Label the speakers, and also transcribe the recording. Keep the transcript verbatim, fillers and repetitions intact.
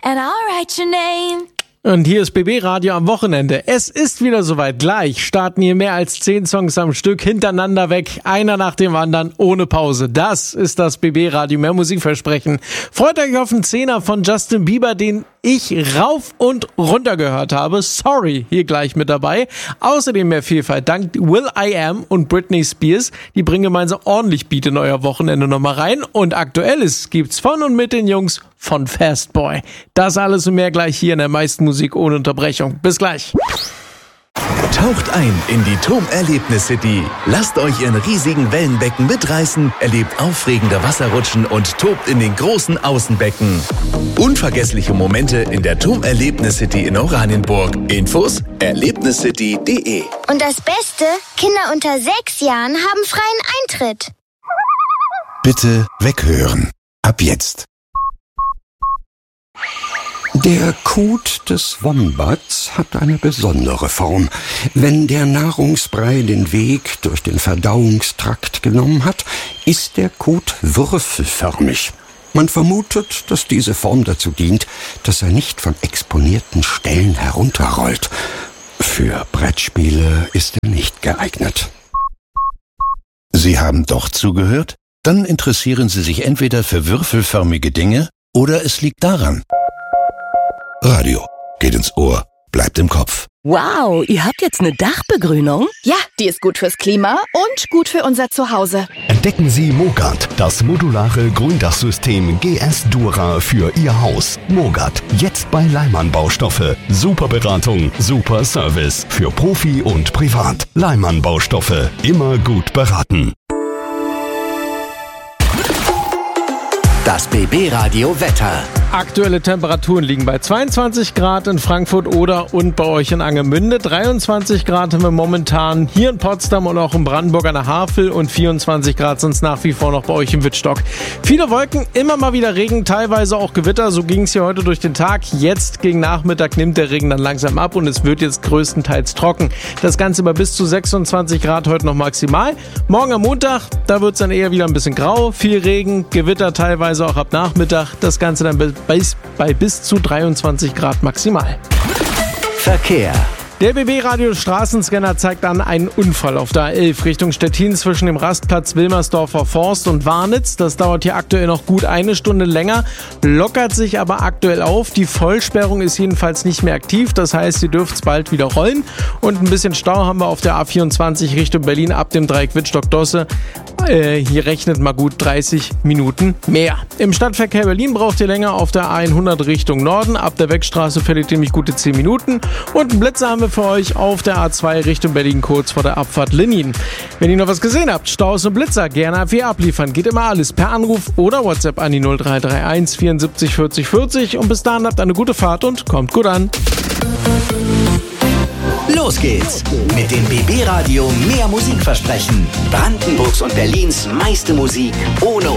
Speaker 1: and I'll write your name.
Speaker 2: Und hier ist B B Radio am Wochenende. Es ist wieder soweit. Gleich starten hier mehr als zehn Songs am Stück hintereinander weg. Einer nach dem anderen, ohne Pause. Das ist das B B Radio. Mehr Musikversprechen. Freut euch auf einen Zehner von Justin Bieber, den ich rauf und runter gehört habe. Sorry, hier gleich mit dabei. Außerdem mehr Vielfalt dank Will I Am und Britney Spears. Die bringen gemeinsam ordentlich Beat in euer Wochenende nochmal rein. Und Aktuelles gibt's von und mit den Jungs von Fastboy. Das alles und mehr gleich hier in der meisten Musik ohne Unterbrechung. Bis gleich.
Speaker 3: Taucht ein in die TOM-Erlebnis-City. Lasst euch in riesigen Wellenbecken mitreißen, erlebt aufregende Wasserrutschen und tobt in den großen Außenbecken. Unvergessliche Momente in der TOM-Erlebnis-City in Oranienburg. Infos erlebniscity punkt de.
Speaker 4: Und das Beste, Kinder unter sechs Jahren haben freien Eintritt.
Speaker 5: Bitte weghören. Ab jetzt.
Speaker 6: Der Kot des Wombats hat eine besondere Form. Wenn der Nahrungsbrei den Weg durch den Verdauungstrakt genommen hat, ist der Kot würfelförmig. Man vermutet, dass diese Form dazu dient, dass er nicht von exponierten Stellen herunterrollt. Für Brettspiele ist er nicht geeignet.
Speaker 5: Sie haben doch zugehört? Dann interessieren Sie sich entweder für würfelförmige Dinge oder es liegt daran. Radio geht ins Ohr, bleibt im Kopf.
Speaker 7: Wow, ihr habt jetzt eine Dachbegrünung?
Speaker 8: Ja, die ist gut fürs Klima und gut für unser Zuhause.
Speaker 9: Entdecken Sie Mogart, das modulare Gründachsystem G S Dura für Ihr Haus. Mogart, jetzt bei Leimann Baustoffe. Super Beratung, super Service für Profi und Privat. Leimann Baustoffe, immer gut beraten.
Speaker 3: Das B B Radio Wetter.
Speaker 2: Aktuelle Temperaturen liegen bei zweiundzwanzig Grad in Frankfurt Oder und bei euch in Angermünde. dreiundzwanzig Grad haben wir momentan hier in Potsdam und auch in Brandenburg an der Havel und vierundzwanzig Grad sind es nach wie vor noch bei euch im Wittstock. Viele Wolken, immer mal wieder Regen, teilweise auch Gewitter. So ging es hier heute durch den Tag. Jetzt gegen Nachmittag nimmt der Regen dann langsam ab und es wird jetzt größtenteils trocken. Das Ganze bei bis zu sechsundzwanzig Grad heute noch maximal. Morgen am Montag, da wird es dann eher wieder ein bisschen grau. Viel Regen, Gewitter teilweise auch ab Nachmittag. Das Ganze dann bei, bei bis zu dreiundzwanzig Grad maximal.
Speaker 3: Verkehr.
Speaker 2: Der B B-Radio Straßenscanner zeigt an einen Unfall auf der A elf Richtung Stettin zwischen dem Rastplatz Wilmersdorfer Forst und Warnitz. Das dauert hier aktuell noch gut eine Stunde länger, lockert sich aber aktuell auf. Die Vollsperrung ist jedenfalls nicht mehr aktiv, das heißt, ihr dürft es bald wieder rollen. Und ein bisschen Stau haben wir auf der A vierundzwanzig Richtung Berlin ab dem Dreieck Wittstock-Dosse. Äh, hier rechnet mal gut dreißig Minuten mehr. Im Stadtverkehr Berlin braucht ihr länger auf der A hundert Richtung Norden. Ab der Wegstraße verliert ihr nämlich gute zehn Minuten. Und einen Blitzer haben wir für euch auf der A zwei Richtung Berlin kurz vor der Abfahrt Linien. Wenn ihr noch was gesehen habt, Staus und Blitzer, gerne A vier abliefern. Geht immer alles per Anruf oder WhatsApp an die null drei drei eins vierundsiebzig vierzig vierzig. Und bis dahin habt eine gute Fahrt und kommt gut an.
Speaker 3: Los geht's mit dem B B Radio Mehr Musikversprechen. Brandenburgs und Berlins meiste Musik ohne